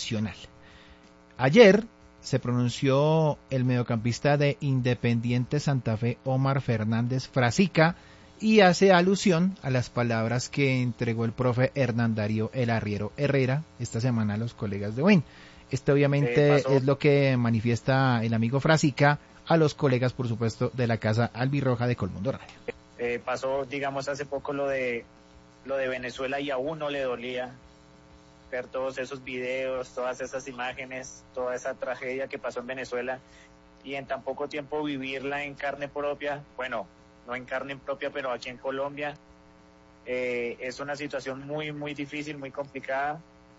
nacional. Ayer se pronunció el mediocampista de Independiente Santa Fe, Omar Fernández Frasica, y hace alusión a las palabras que entregó el profe Hernán Darío El Arriero Herrera esta semana a los colegas de Win. Obviamente es lo que manifiesta el amigo Frasica a los colegas, por supuesto, de la Casa Albirroja de Colmundo Radio. Pasó, digamos, hace poco lo de Venezuela y a uno le dolía ver todos esos videos, todas esas imágenes, toda esa tragedia que pasó en Venezuela y en tan poco tiempo vivirla en carne propia, bueno, no en carne propia, pero aquí en Colombia, es una situación muy, muy difícil, muy complicada.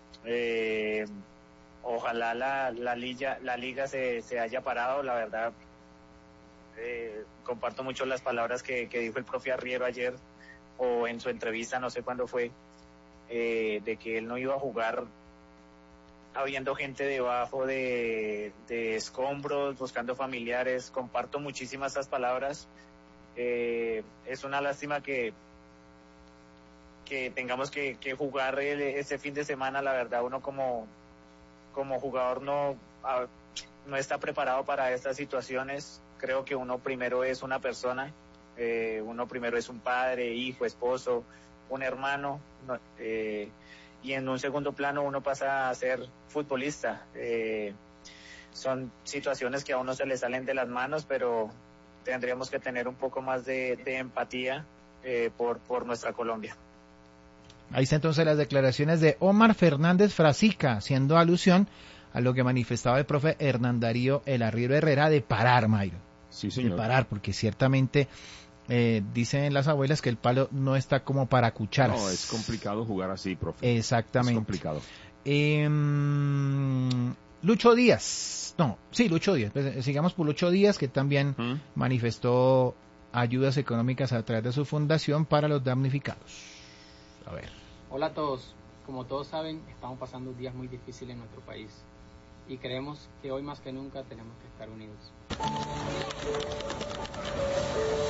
Ojalá la liga se haya parado, la verdad. Comparto mucho las palabras que dijo el profe Arriero ayer, o en su entrevista, no sé cuándo fue, de que él no iba a jugar habiendo gente debajo de escombros, buscando familiares. Comparto muchísimas esas palabras. Es una lástima que tengamos que jugar ese fin de semana. La verdad, uno como jugador no está preparado para estas situaciones. Creo que uno primero es una persona, uno primero es un padre, hijo, esposo, un hermano, y en un segundo plano uno pasa a ser futbolista. Son situaciones que a uno se le salen de las manos, pero tendríamos que tener un poco más de empatía por nuestra Colombia. Ahí está entonces las declaraciones de Omar Fernández Frasica, haciendo alusión a lo que manifestaba el profe Hernán Darío El Arriero Herrera de parar, Mayro. Sí, señor. De parar, porque ciertamente dicen las abuelas que el palo no está como para cucharas. No, es complicado jugar así, profe. Exactamente. Es complicado. Lucho Díaz. Pues, sigamos por Lucho Díaz, que también manifestó ayudas económicas a través de su fundación para los damnificados. A ver. Hola a todos. Como todos saben, estamos pasando días muy difíciles en nuestro país y creemos que hoy más que nunca tenemos que estar unidos.